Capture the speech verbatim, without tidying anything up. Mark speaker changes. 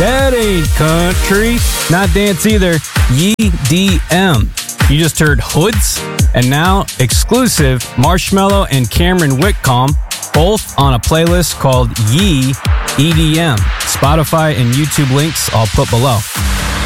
Speaker 1: That ain't country. Not dance either. E D M. You just heard Hoods, and now exclusive Marshmello and Cameron Whitcomb, both on a playlist called Ye E D M. Spotify and YouTube links I'll put below.